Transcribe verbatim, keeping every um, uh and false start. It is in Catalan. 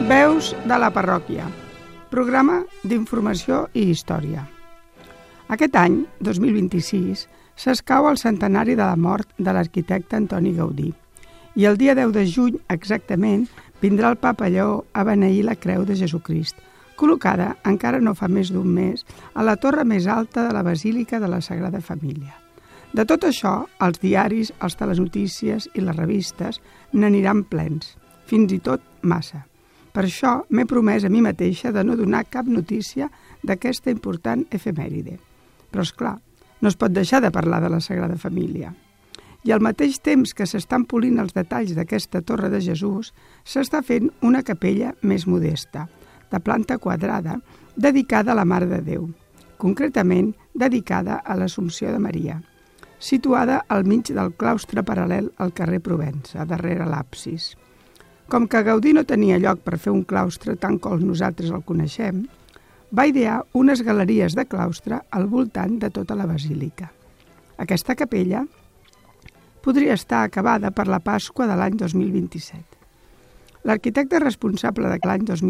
Veus de la parròquia, programa d'informació i història. Aquest any, dos mil vint-i-sis, s'escau el centenari de la mort de l'arquitecte Antoni Gaudí i el dia deu de juny, exactament, vindrà el papa Lleó a beneir la Creu de Jesucrist, col·locada, encara no fa més d'un mes, a la torre més alta de la Basílica de la Sagrada Família. De tot això, els diaris, els telenotícies i les revistes n'aniran plens, fins i tot massa. Per això m'he promès a mi mateixa de no donar cap notícia d'aquesta important efemèride. Però, és clar, no es pot deixar de parlar de la Sagrada Família. I al mateix temps que s'estan polint els detalls d'aquesta Torre de Jesús, s'està fent una capella més modesta, de planta quadrada, dedicada a la Mare de Déu, concretament dedicada a l'Assumpció de Maria, situada al mig del claustre paral·lel al carrer Provença, darrere l'absis. Com que Gaudí no tenia lloc per fer un claustre tant com nosaltres el coneixem, va idear unes galeries de claustre al voltant de tota la basílica. Aquesta capella podria estar acabada per la Pasqua de l'any dos mil vint-i-set. L'arquitecte responsable de l'any dos mil